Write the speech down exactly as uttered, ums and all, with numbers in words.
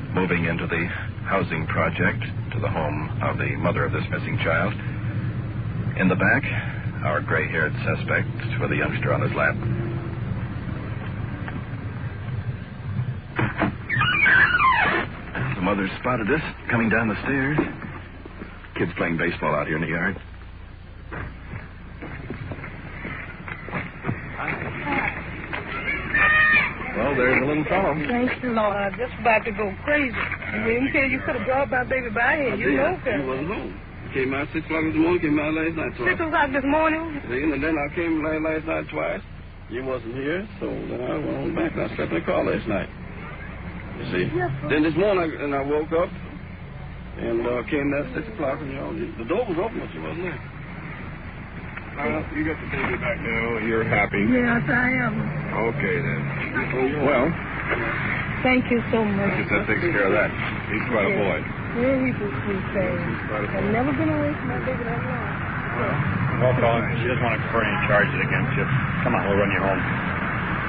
moving into the housing project to the home of the mother of this missing child. In the back, our gray-haired suspect with a youngster on his lap. The mother spotted us coming down the stairs. Kids playing baseball out here in the yard. Well, there's a little fellow. Thank you, Lord. I'm just about to go crazy. You didn't say you could have brought my baby by here. You know that. You wasn't home. Came out six o'clock this morning, came out last night twice. Six o'clock this morning? See, and then I came last, last night twice. You wasn't here, so then I went on back and I slept in the car last night. You see? Yes, then this morning, I, and I woke up and uh, came there at six o'clock, and you know, the door was open, but she wasn't there. Uh, you got the baby back now. You're happy? Yes, I am. Okay, then. Well, thank you so much. I guess that takes care of that. He's quite a boy. Yeah, he's a sweet thing. I've never been away from my baby that long. Well, Colin, she doesn't want to prefer any charges against you. Come on, we'll run you home.